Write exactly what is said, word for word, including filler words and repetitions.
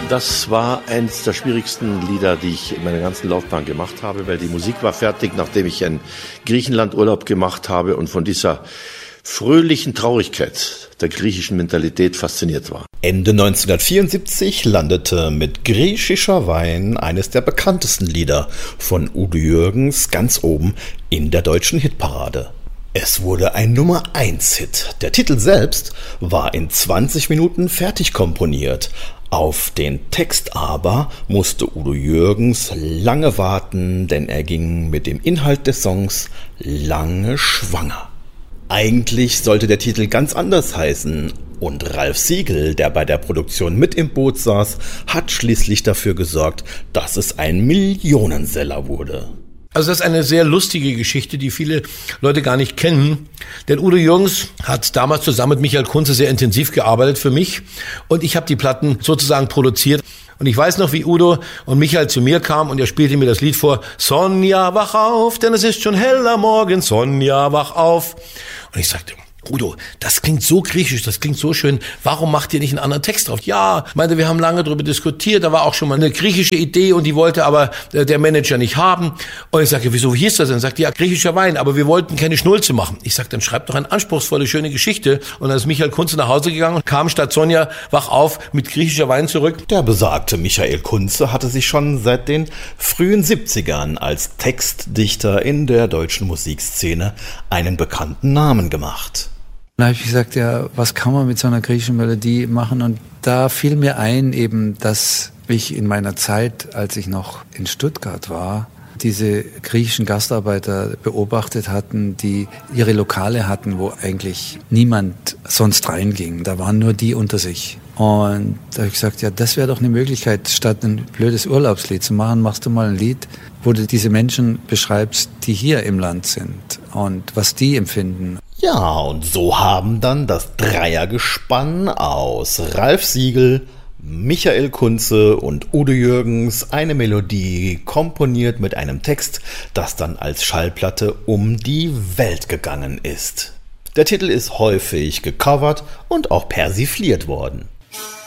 Das war eines der schwierigsten Lieder, die ich in meiner ganzen Laufbahn gemacht habe, weil die Musik war fertig, nachdem ich einen Griechenlandurlaub gemacht habe und von dieser fröhlichen Traurigkeit der griechischen Mentalität fasziniert war. Ende neunzehnhundertvierundsiebzig landete mit Griechischer Wein eines der bekanntesten Lieder von Udo Jürgens ganz oben in der deutschen Hitparade. Es wurde ein Nummer eins Hit. Der Titel selbst war in zwanzig Minuten fertig komponiert. Auf den Text aber musste Udo Jürgens lange warten, denn er ging mit dem Inhalt des Songs lange schwanger. Eigentlich sollte der Titel ganz anders heißen und Ralf Siegel, der bei der Produktion mit im Boot saß, hat schließlich dafür gesorgt, dass es ein Millionenseller wurde. Also das ist eine sehr lustige Geschichte, die viele Leute gar nicht kennen. Denn Udo Jürgens hat damals zusammen mit Michael Kunze sehr intensiv gearbeitet für mich. Und ich habe die Platten sozusagen produziert. Und ich weiß noch, wie Udo und Michael zu mir kamen und er spielte mir das Lied vor. Sonja, wach auf, denn es ist schon heller Morgen. Sonja, wach auf. Und ich sagte, Udo, das klingt so griechisch, das klingt so schön. Warum macht ihr nicht einen anderen Text drauf? Ja, meinte, wir haben lange darüber diskutiert. Da war auch schon mal eine griechische Idee und die wollte aber äh, der Manager nicht haben. Und ich sagte, wieso, wie hieß das denn? Sagt, ja, griechischer Wein, aber wir wollten keine Schnulze machen. Ich sagte, dann schreibt doch eine anspruchsvolle, schöne Geschichte. Und dann ist Michael Kunze nach Hause gegangen und kam statt Sonja, wach auf, mit griechischer Wein zurück. Der besagte Michael Kunze hatte sich schon seit den frühen siebzigern als Textdichter in der deutschen Musikszene einen bekannten Namen gemacht. Da habe ich gesagt, ja, was kann man mit so einer griechischen Melodie machen? Und da fiel mir ein, eben, dass ich in meiner Zeit, als ich noch in Stuttgart war, diese griechischen Gastarbeiter beobachtet hatten, die ihre Lokale hatten, wo eigentlich niemand sonst reinging. Da waren nur die unter sich. Und da habe ich gesagt, ja, das wäre doch eine Möglichkeit, statt ein blödes Urlaubslied zu machen, machst du mal ein Lied, wo du diese Menschen beschreibst, die hier im Land sind und was die empfinden. Ja, und so haben dann das Dreiergespann aus Ralf Siegel, Michael Kunze und Udo Jürgens eine Melodie komponiert mit einem Text, das dann als Schallplatte um die Welt gegangen ist. Der Titel ist häufig gecovert und auch persifliert worden.